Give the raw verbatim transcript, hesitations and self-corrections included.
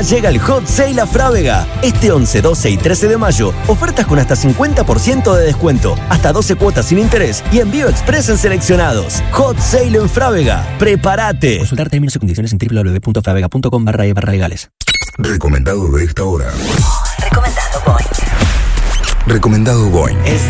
llega el Hot Sale a Frávega. Este once, doce y trece de mayo, ofertas con hasta cincuenta por ciento de descuento, hasta doce cuotas sin interés y envío express en seleccionados. Hot Sale en Frávega. ¡Prepárate! Consultar términos y condiciones en doble u doble u doble u punto fravega punto com barra e barra legales. Recomendado de esta hora. Recomendado Boing. Recomendado Boing.